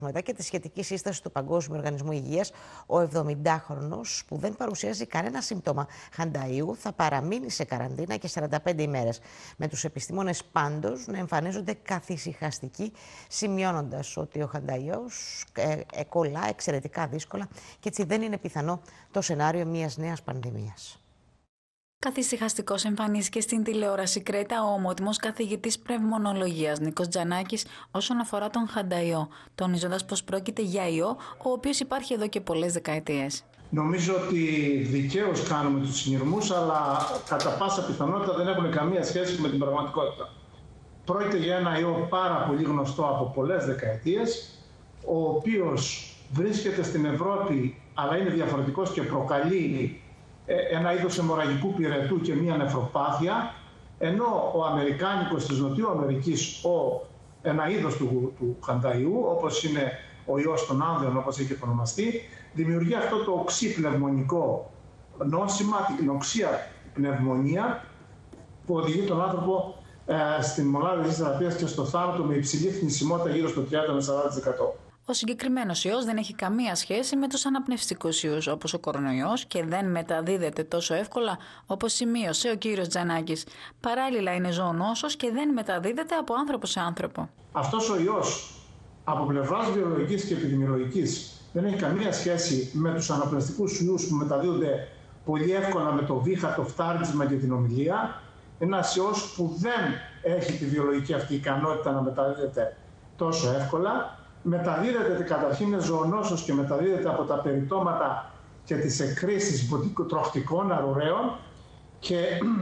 Μετά και τη σχετική σύσταση του Παγκόσμιου Οργανισμού Υγείας, ο 70χρονος που δεν παρουσιάζει κανένα σύμπτωμα χανταΐου θα παραμείνει σε καραντίνα και 45 ημέρες. Με τους επιστήμονες πάντως να εμφανίζονται καθησυχαστικοί, σημειώνοντας ότι ο χανταϊός κολλά εξαιρετικά δύσκολα και έτσι δεν είναι πιθανό το σενάριο μιας νέας πανδημίας. Καθησυχαστικός εμφανίστηκε στην τηλεόραση Κρέτα ο ομότιμος καθηγητής πνευμονολογίας Νίκος Τζανάκης όσον αφορά τον χανταϊό, τονίζοντας πως πρόκειται για ιό ο οποίος υπάρχει εδώ και πολλές δεκαετίες. Νομίζω ότι δικαίως κάνουμε τους συνειρμούς, αλλά κατά πάσα πιθανότητα δεν έχουν καμία σχέση με την πραγματικότητα. Πρόκειται για ένα ιό πάρα πολύ γνωστό από πολλές δεκαετίες, ο οποίος βρίσκεται στην Ευρώπη, αλλά είναι διαφορετικός και προκαλεί ένα είδος αιμορραγικού πυρετού και μία νεφροπάθεια, ενώ ο Αμερικάνικος της Νοτιού Αμερικής, ένα είδος του χανταϊού, όπως είναι ο ιός των άνδρων, όπως έχει ονομαστεί, δημιουργεί αυτό το οξύ-πνευμονικό νόσημα, την οξία πνευμονία, που οδηγεί τον άνθρωπο στην μονάδα της θεραπείας και στο θάνατο με υψηλή θνησιμότητα γύρω στο 30 με 40%. Ο συγκεκριμένος ιός δεν έχει καμία σχέση με τους αναπνευστικούς ιούς όπως ο κορονοϊός και δεν μεταδίδεται τόσο εύκολα όπως σημείωσε ο κύριος Τζανάκης. Παράλληλα είναι ζωονόσος και δεν μεταδίδεται από άνθρωπο σε άνθρωπο. Αυτός ο ιός από πλευράς βιολογικής και επιδημιολογικής δεν έχει καμία σχέση με τους αναπνευστικούς ιούς που μεταδίδονται πολύ εύκολα με το βήχα, το φτάρισμα και την ομιλία. Ένας ιός που δεν έχει τη βιολογική αυτή ικανότητα να μεταδίδεται τόσο εύκολα. Μεταδίδεται καταρχήν, είναι ζωονόσος και μεταδίδεται από τα περιτώματα και τις εκκρίσεις τροχτικών αρουραίων και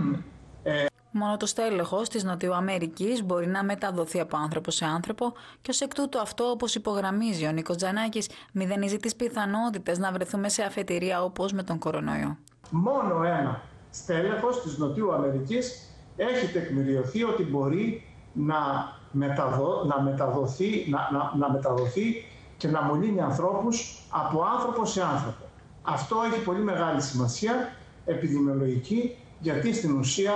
μόνο το στέλεχος της Νοτιοαμερικής μπορεί να μεταδοθεί από άνθρωπο σε άνθρωπο και ως εκ τούτου αυτό, όπως υπογραμμίζει ο Νίκος Τζανάκης, μηδενίζει τις πιθανότητες να βρεθούμε σε αφετηρία όπως με τον κορονοϊό. Μόνο ένα στέλεχος της Νοτιοαμερικής έχει τεκμηριωθεί ότι μπορεί να μεταδοθεί και να μολύνει ανθρώπους από άνθρωπο σε άνθρωπο. Αυτό έχει πολύ μεγάλη σημασία επιδημιολογική, γιατί στην ουσία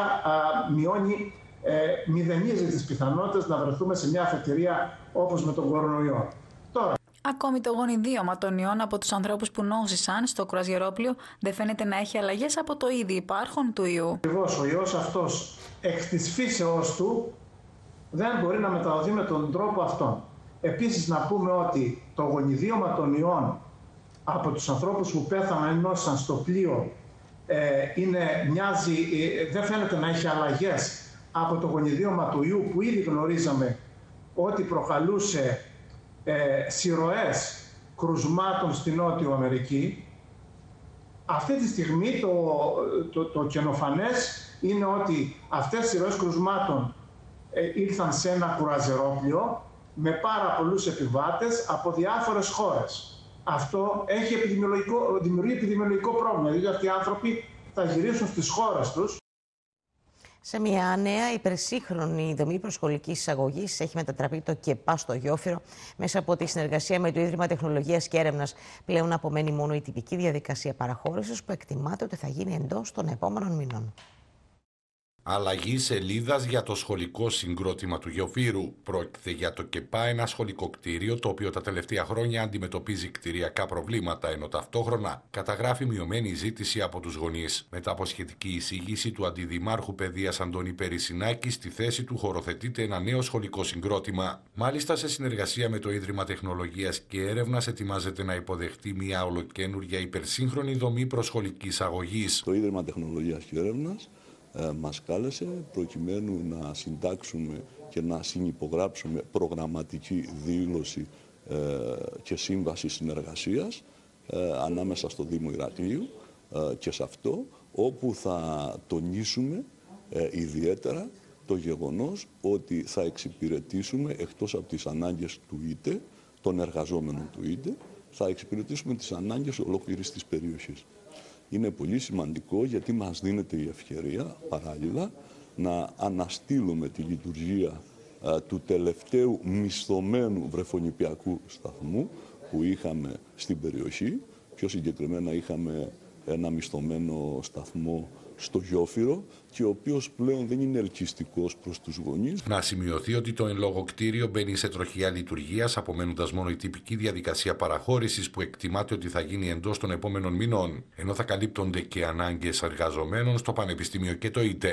μηδενίζει τις πιθανότητες να βρεθούμε σε μια αφετηρία όπως με τον κορονοϊό. Τώρα, ακόμη το γονιδίωμα των ιών από τους ανθρώπους που νόσησαν στο κρουαζιερόπλοιο δεν φαίνεται να έχει αλλαγές από το ήδη υπάρχον του ιού. Ακριβώς, ο ιός αυτός εκ της φύσεώς του δεν μπορεί να μεταδοθεί με τον τρόπο αυτόν. Επίσης να πούμε ότι το γονιδίωμα των ιών από τους ανθρώπους που πέθαναν ή νόσησαν στο πλοίο δεν φαίνεται να έχει αλλαγές από το γονιδίωμα του ιού που ήδη γνωρίζαμε ότι προκαλούσε συρροές κρουσμάτων στη Νότιο Αμερική. Αυτή τη στιγμή το καινοφανές είναι ότι αυτές οι συρροές κρουσμάτων ήρθαν σε ένα κουραζερόπλοιο με πάρα πολλούς επιβάτες από διάφορες χώρες. Αυτό δημιουργεί επιδημιολογικό πρόβλημα, διότι αυτοί οι άνθρωποι θα γυρίσουν στις χώρες τους. Σε μια νέα υπερσύγχρονη δομή προσχολικής εισαγωγής έχει μετατραπεί το ΚΕΠΑ στο Γιόφυρο μέσα από τη συνεργασία με το Ίδρυμα Τεχνολογίας και Έρευνας. Πλέον απομένει μόνο η τυπική διαδικασία παραχώρησης που εκτιμάται ότι θα γίνει εντός των επόμενων μηνών. Αλλαγή σελίδας για το σχολικό συγκρότημα του Γιοφύρου. Πρόκειται για το ΚΕΠΑ, ένα σχολικό κτίριο το οποίο τα τελευταία χρόνια αντιμετωπίζει κτηριακά προβλήματα, ενώ ταυτόχρονα καταγράφει μειωμένη ζήτηση από τους γονείς. Μετά από σχετική εισήγηση του Αντιδημάρχου Παιδείας Αντώνη Περισσινάκη, στη θέση του χωροθετείται ένα νέο σχολικό συγκρότημα. Μάλιστα, σε συνεργασία με το Ίδρυμα Τεχνολογίας και Έρευνας, ετοιμάζεται να υποδεχτεί μια ολοκένουργια υπερσύγχρονη δομή προσχολικής αγωγής. Το Ίδρυμα Τεχνολογίας και Έρευνας μας κάλεσε προκειμένου να συντάξουμε και να συνυπογράψουμε προγραμματική δήλωση και σύμβαση συνεργασίας ανάμεσα στο Δήμο Ηρακλείου και σε αυτό, όπου θα τονίσουμε ιδιαίτερα το γεγονός ότι θα εξυπηρετήσουμε, εκτός από τις ανάγκες του ΙΤΕ, των εργαζόμενων του ΙΤΕ, θα εξυπηρετήσουμε τις ανάγκες ολόκληρης της περιοχής. Είναι πολύ σημαντικό γιατί μας δίνεται η ευκαιρία παράλληλα να αναστείλουμε τη λειτουργία του τελευταίου μισθωμένου βρεφονιπιακού σταθμού που είχαμε στην περιοχή. Πιο συγκεκριμένα είχαμε ένα μισθωμένο σταθμό στο γεώφυρο και ο οποίος πλέον δεν είναι ελκυστικός προς τους γονείς. Να σημειωθεί ότι το εν λόγω κτίριο μπαίνει σε τροχιά λειτουργίας, απομένοντας μόνο η τυπική διαδικασία παραχώρησης που εκτιμάται ότι θα γίνει εντός των επόμενων μηνών, ενώ θα καλύπτονται και ανάγκες εργαζομένων στο Πανεπιστήμιο και το ΙΤΕ.